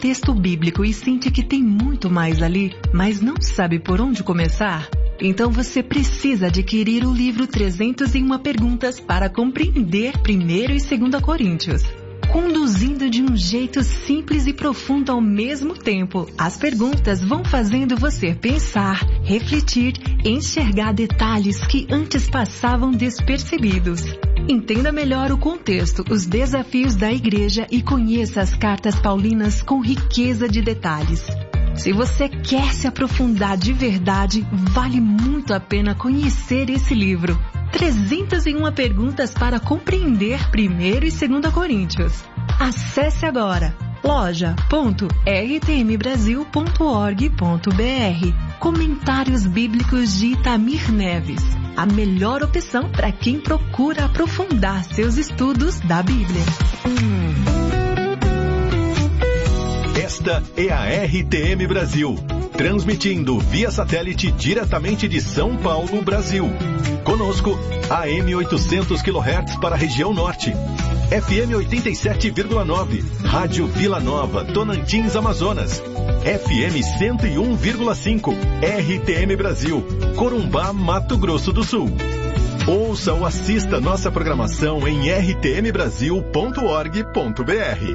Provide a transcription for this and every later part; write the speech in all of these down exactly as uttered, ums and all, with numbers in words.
texto bíblico e sente que tem muito mais ali, mas não sabe por onde começar? Então você precisa adquirir o livro trezentas e uma Perguntas para compreender primeiro e segunda Coríntios. Conduzindo de um jeito simples e profundo ao mesmo tempo, as perguntas vão fazendo você pensar, refletir, enxergar detalhes que antes passavam despercebidos. Entenda melhor o contexto, os desafios da igreja e conheça as cartas paulinas com riqueza de detalhes. Se você quer se aprofundar de verdade, vale muito a pena conhecer esse livro. trezentas e uma Perguntas para compreender primeiro e segunda Coríntios. Acesse agora loja ponto r t m brasil ponto org ponto b r. Comentários Bíblicos de Itamir Neves. A melhor opção para quem procura aprofundar seus estudos da Bíblia. Esta é a R T M Brasil, transmitindo via satélite diretamente de São Paulo, Brasil. Conosco, A M oitocentos quilohertz para a região norte, F M oitenta e sete vírgula nove, Rádio Vila Nova, Tocantins, Amazonas, F M cento e um vírgula cinco, R T M Brasil, Corumbá, Mato Grosso do Sul. Ouça ou assista nossa programação em r t m brasil ponto org ponto b r.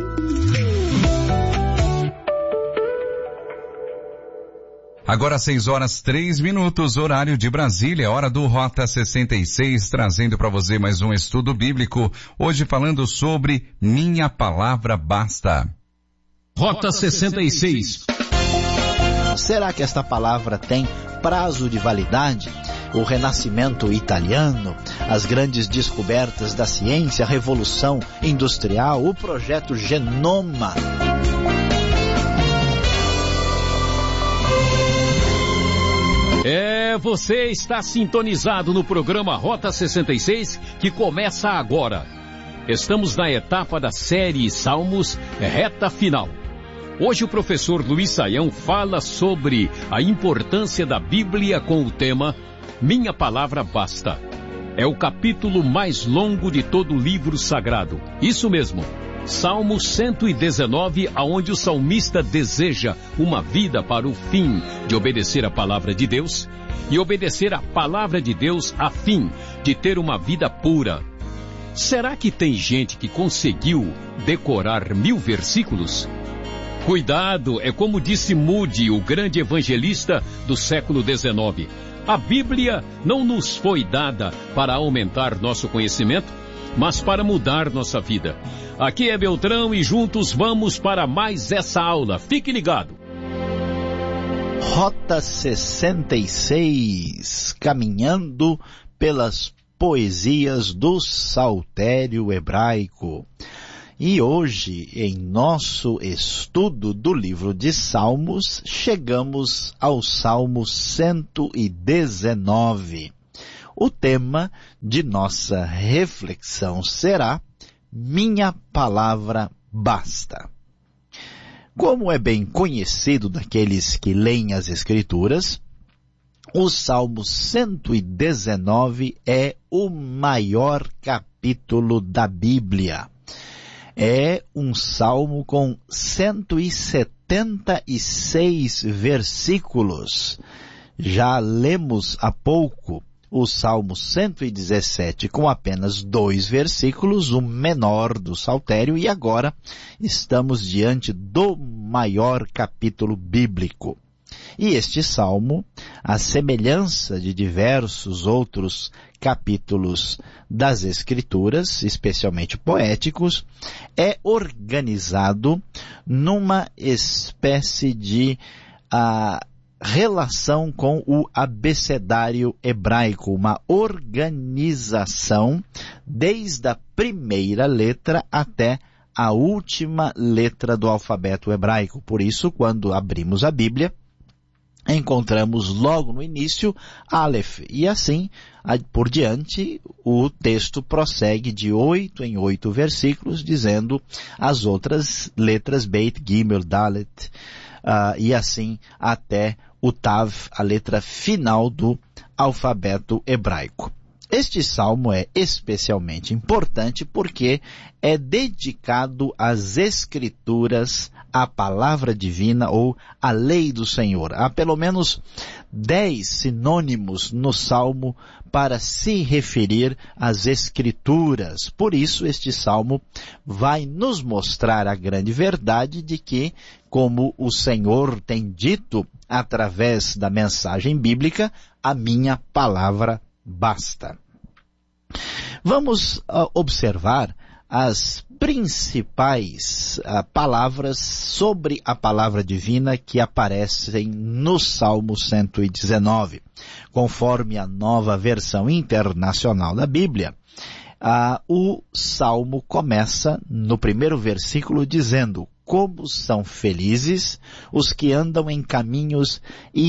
Agora seis horas três minutos, horário de Brasília, hora do Rota sessenta e seis, trazendo para você mais um estudo bíblico, hoje falando sobre Minha Palavra Basta. Rota sessenta e seis. Será que esta palavra tem prazo de validade? O renascimento italiano, as grandes descobertas da ciência, a revolução industrial, o projeto Genoma. É, você está sintonizado no programa Rota sessenta e seis, que começa agora. Estamos na etapa da série Salmos, reta final. Hoje o professor Luiz Saião fala sobre a importância da Bíblia com o tema Minha Palavra Basta. É o capítulo mais longo de todo o livro sagrado. Isso mesmo. Salmo cento e dezenove, aonde o salmista deseja uma vida para o fim de obedecer a palavra de Deus e obedecer a palavra de Deus a fim de ter uma vida pura. Será que tem gente que conseguiu decorar mil versículos? Cuidado, é como disse Moody, o grande evangelista do século dezenove. A Bíblia não nos foi dada para aumentar nosso conhecimento, mas para mudar nossa vida. Aqui é Beltrão e juntos vamos para mais essa aula. Fique ligado. Rota sessenta e seis, caminhando pelas poesias do Saltério Hebraico. E hoje, em nosso estudo do livro de Salmos, chegamos ao Salmo cento e dezenove. O tema de nossa reflexão será Minha Palavra Basta. Como é bem conhecido daqueles que leem as Escrituras, o Salmo cento e dezenove é o maior capítulo da Bíblia. É um salmo com cento e setenta e seis versículos. Já lemos há pouco o Salmo cento e dezessete com apenas dois versículos, o menor do Saltério, e agora estamos diante do maior capítulo bíblico. E este salmo, à semelhança de diversos outros capítulos das Escrituras, especialmente poéticos, é organizado numa espécie de uh, relação com o abecedário hebraico, uma organização desde a primeira letra até a última letra do alfabeto hebraico. Por isso, quando abrimos a Bíblia, encontramos logo no início Aleph, e assim por diante o texto prossegue de oito em oito versículos, dizendo as outras letras Beit, Gimel, Dalet, uh, e assim até o Tav, a letra final do alfabeto hebraico. Este salmo é especialmente importante porque é dedicado às Escrituras, à palavra divina ou à lei do Senhor. Há pelo menos dez sinônimos no salmo para se referir às Escrituras. Por isso, este salmo vai nos mostrar a grande verdade de que, como o Senhor tem dito através da mensagem bíblica, a minha palavra basta. Vamos uh, observar as principais uh, palavras sobre a palavra divina que aparecem no Salmo cento e dezenove. Conforme a Nova Versão Internacional da Bíblia, uh, o Salmo começa no primeiro versículo dizendo: como são felizes os que andam em caminhos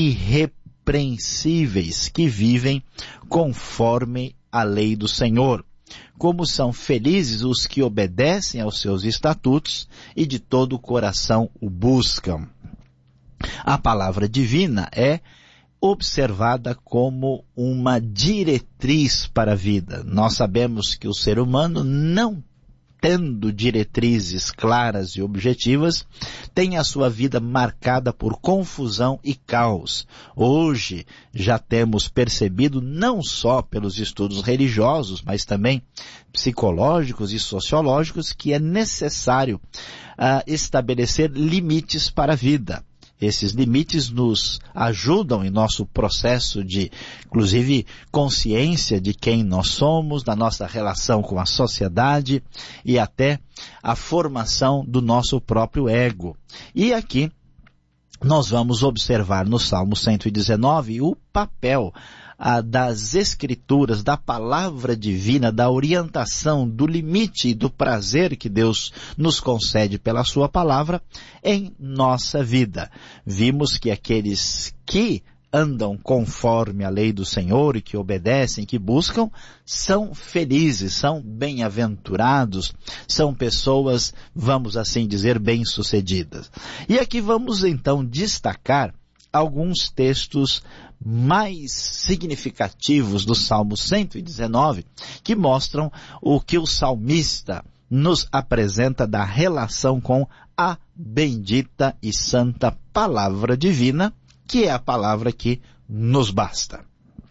irrepreensíveis, que vivem conforme a lei do Senhor. Como são felizes os que obedecem aos seus estatutos e de todo o coração o buscam. A palavra divina é observada como uma diretriz para a vida. Nós sabemos que o ser humano, não tendo diretrizes claras e objetivas, tem a sua vida marcada por confusão e caos. Hoje já temos percebido, não só pelos estudos religiosos, mas também psicológicos e sociológicos, que é necessário uh, estabelecer limites para a vida. Esses limites nos ajudam em nosso processo de, inclusive, consciência de quem nós somos, da nossa relação com a sociedade e até a formação do nosso próprio ego. E aqui nós vamos observar no Salmo cento e dezenove o papel ah, das Escrituras, da palavra divina, da orientação, do limite e do prazer que Deus nos concede pela sua palavra em nossa vida. Vimos que aqueles que andam conforme a lei do Senhor e que obedecem, que buscam, são felizes, são bem-aventurados, são pessoas, vamos assim dizer, bem-sucedidas. E aqui vamos então destacar alguns textos mais significativos do Salmo cento e dezenove, que mostram o que o salmista nos apresenta da relação com a bendita e santa palavra divina, que é a palavra que nos basta.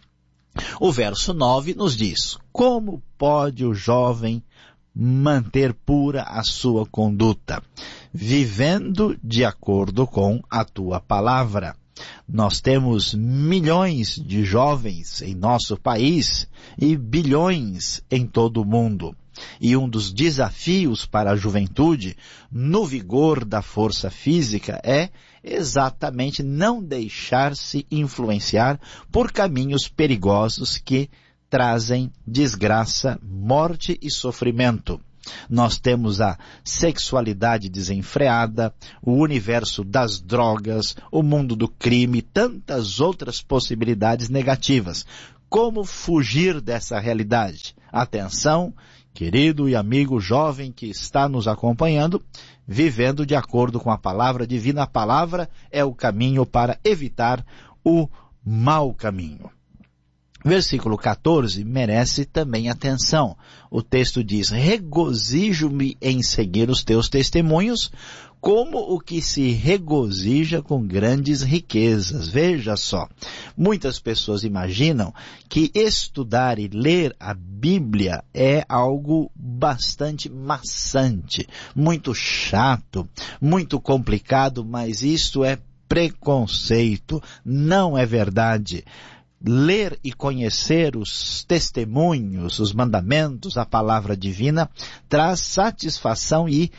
O verso nove nos diz: como pode o jovem manter pura a sua conduta, vivendo de acordo com a tua palavra? Nós temos milhões de jovens em nosso país e bilhões em todo o mundo. E um dos desafios para a juventude, no vigor da força física, é exatamente não deixar-se influenciar por caminhos perigosos que trazem desgraça, morte e sofrimento. Nós temos a sexualidade desenfreada, o universo das drogas, o mundo do crime, tantas outras possibilidades negativas. Como fugir dessa realidade? Atenção, querido e amigo jovem que está nos acompanhando, vivendo de acordo com a palavra divina. A palavra é o caminho para evitar o mau caminho. Versículo quatorze merece também atenção. O texto diz: regozijo-me em seguir os teus testemunhos, como o que se regozija com grandes riquezas. Veja só, muitas pessoas imaginam que estudar e ler a Bíblia é algo bastante maçante, muito chato, muito complicado, mas isso é preconceito, não é verdade. Ler e conhecer os testemunhos, os mandamentos, a palavra divina, traz satisfação e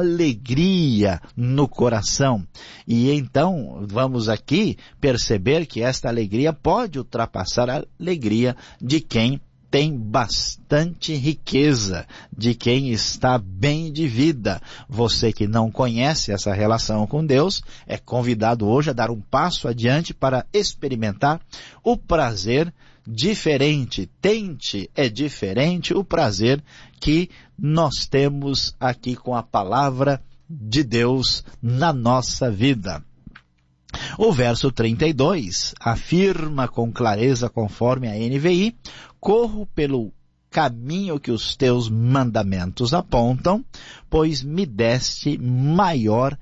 alegria no coração. E então, vamos aqui perceber que esta alegria pode ultrapassar a alegria de quem tem bastante riqueza, de quem está bem de vida. Você que não conhece essa relação com Deus, é convidado hoje a dar um passo adiante para experimentar o prazer diferente. Tente, é diferente o prazer que nós temos aqui com a palavra de Deus na nossa vida. O verso trinta e dois afirma com clareza, conforme a N V I, corro pelo caminho que os teus mandamentos apontam, pois me deste maior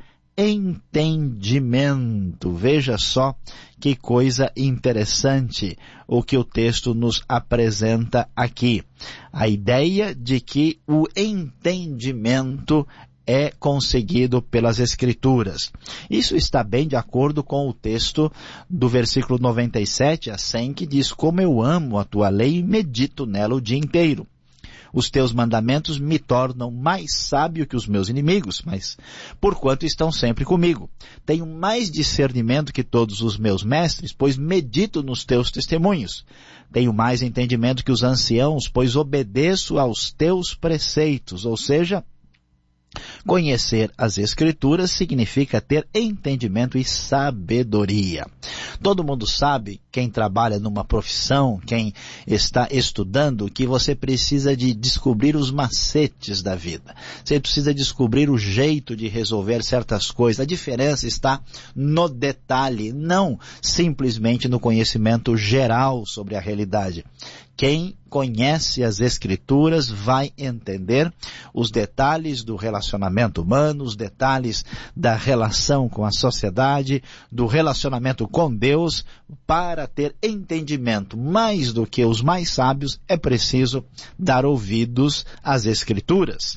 entendimento. Veja só que coisa interessante o que o texto nos apresenta aqui. A ideia de que o entendimento é conseguido pelas Escrituras. Isso está bem de acordo com o texto do versículo noventa e sete a cem, que diz: como eu amo a tua lei e medito nela o dia inteiro. Os teus mandamentos me tornam mais sábio que os meus inimigos, mas porquanto estão sempre comigo. Tenho mais discernimento que todos os meus mestres, pois medito nos teus testemunhos. Tenho mais entendimento que os anciãos, pois obedeço aos teus preceitos. Ou seja, conhecer as Escrituras significa ter entendimento e sabedoria. Todo mundo sabe, quem trabalha numa profissão, quem está estudando, que você precisa de descobrir os macetes da vida. Você precisa descobrir o jeito de resolver certas coisas. A diferença está no detalhe, não simplesmente no conhecimento geral sobre a realidade. Quem conhece as Escrituras vai entender os detalhes do relacionamento humano, os detalhes da relação com a sociedade, do relacionamento com Deus. Para ter entendimento mais do que os mais sábios, é preciso dar ouvidos às Escrituras.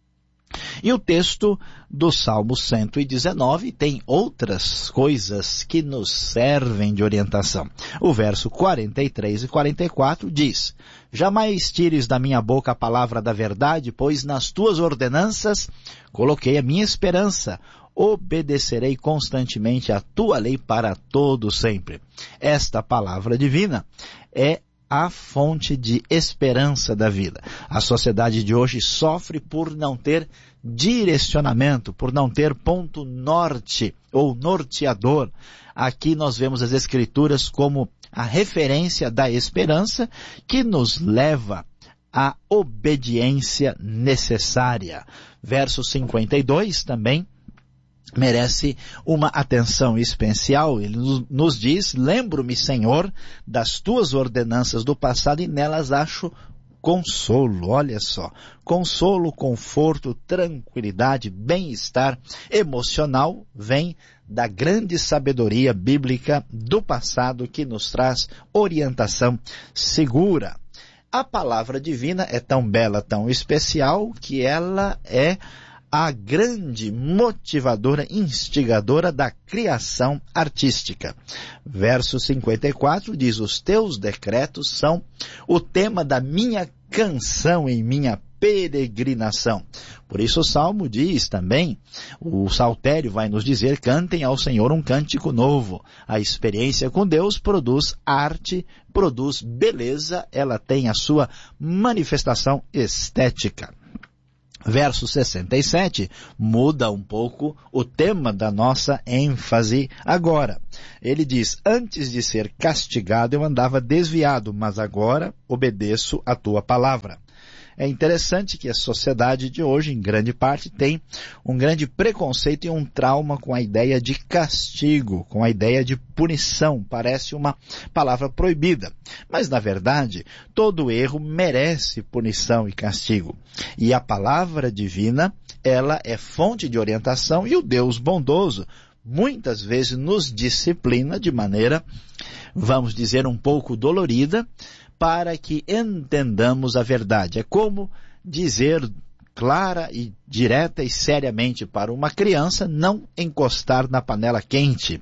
E o texto do Salmo cento e dezenove tem outras coisas que nos servem de orientação. O verso quarenta e três e quarenta e quatro diz: jamais tires da minha boca a palavra da verdade, pois nas tuas ordenanças coloquei a minha esperança. Obedecerei constantemente a tua lei para todo sempre. Esta palavra divina é a fonte de esperança da vida. A sociedade de hoje sofre por não ter direcionamento, por não ter ponto norte ou norteador. Aqui nós vemos as Escrituras como a referência da esperança que nos leva à obediência necessária. Verso cinquenta e dois também merece uma atenção especial. Ele nos diz: lembro-me, Senhor, das tuas ordenanças do passado e nelas acho consolo. Olha só, consolo, conforto, tranquilidade, bem-estar emocional vem da grande sabedoria bíblica do passado que nos traz orientação segura. A palavra divina é tão bela, tão especial, que ela é a grande motivadora, instigadora da criação artística. Verso cinquenta e quatro diz: os teus decretos são o tema da minha canção em minha peregrinação. Por isso o Salmo diz também, o Saltério vai nos dizer: cantem ao Senhor um cântico novo. A experiência com Deus produz arte, produz beleza, ela tem a sua manifestação estética. Verso sessenta e sete muda um pouco o tema da nossa ênfase agora. Ele diz: antes de ser castigado eu andava desviado, mas agora obedeço a tua palavra. É interessante que a sociedade de hoje, em grande parte, tem um grande preconceito e um trauma com a ideia de castigo, com a ideia de punição. Parece uma palavra proibida. Mas, na verdade, todo erro merece punição e castigo. E a palavra divina, ela é fonte de orientação, e o Deus bondoso muitas vezes nos disciplina de maneira, vamos dizer, um pouco dolorida, para que entendamos a verdade. É como dizer clara e direta e seriamente para uma criança não encostar na panela quente.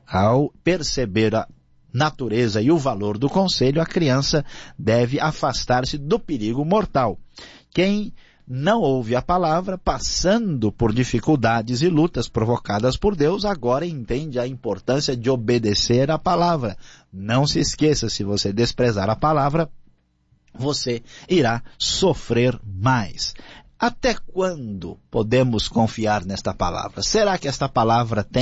Ao perceber a natureza e o valor do conselho, a criança deve afastar-se do perigo mortal. Quem não ouve a palavra, passando por dificuldades e lutas provocadas por Deus, agora entende a importância de obedecer a palavra. Não se esqueça, se você desprezar a palavra, você irá sofrer mais. Até quando podemos confiar nesta palavra? Será que esta palavra tem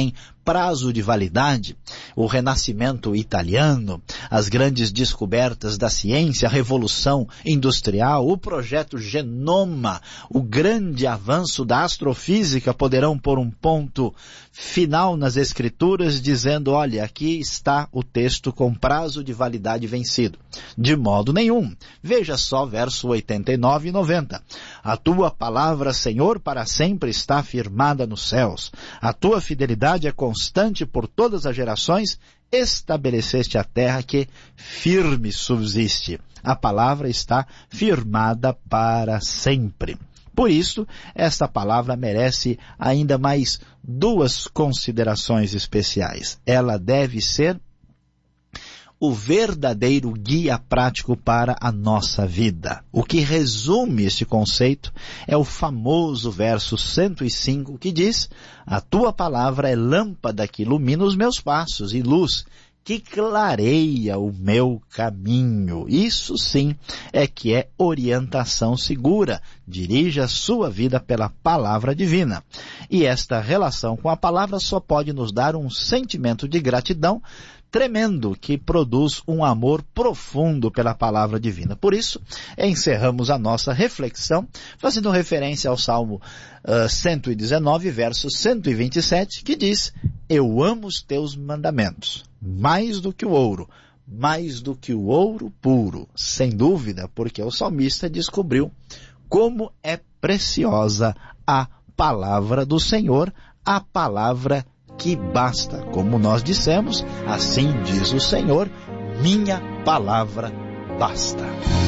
prazo de validade, o renascimento italiano, as grandes descobertas da ciência, a revolução industrial, o projeto Genoma, o grande avanço da astrofísica poderão pôr um ponto final nas escrituras dizendo, olha, aqui está o texto com prazo de validade vencido. De modo nenhum. Veja só verso oitenta e nove e noventa. A tua palavra, Senhor, para sempre está firmada nos céus. A tua fidelidade é constante por todas as gerações. Estabeleceste a terra que firme subsiste. A palavra está firmada para sempre. Por isso, esta palavra merece ainda mais duas considerações especiais. Ela deve ser o verdadeiro guia prático para a nossa vida. O que resume este conceito é o famoso verso cento e cinco que diz: a tua palavra é lâmpada que ilumina os meus passos e luz que clareia o meu caminho. Isso sim é que é orientação segura. Dirija a sua vida pela palavra divina. E esta relação com a palavra só pode nos dar um sentimento de gratidão tremendo, que produz um amor profundo pela palavra divina. Por isso, encerramos a nossa reflexão fazendo referência ao Salmo uh, cento e dezenove, verso cento e vinte e sete, que diz: eu amo os teus mandamentos, mais do que o ouro, mais do que o ouro puro. Sem dúvida, porque o salmista descobriu como é preciosa a palavra do Senhor, a palavra que basta. Como nós dissemos, assim diz o Senhor, minha palavra basta.